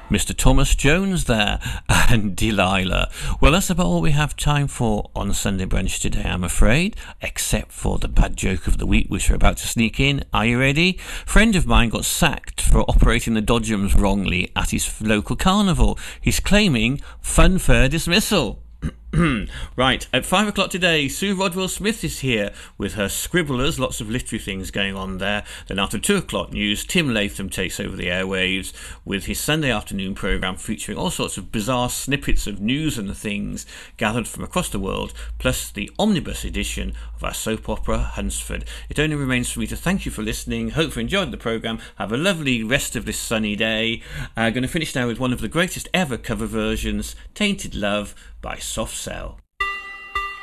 Mr. Thomas Jones there, and Delilah. Well, that's about all we have time for on Sunday Brunch today, I'm afraid, except for the bad joke of the week, which we're about to sneak in. Are you ready? Friend of mine got sacked for operating the dodgems wrongly at his local carnival. He's claiming funfair dismissal. Right, at 5 o'clock today, Sue Rodwell Smith is here with her Scribblers, lots of literary things going on there. Then after 2 o'clock news, Tim Latham takes over the airwaves with his Sunday afternoon programme featuring all sorts of bizarre snippets of news and things gathered from across the world, plus the omnibus edition of our soap opera Hunsford. It only remains for me to thank you for listening. Hope you enjoyed the programme. Have a lovely rest of this sunny day. Going to finish now with one of the greatest ever cover versions, Tainted Love by Soft Cell.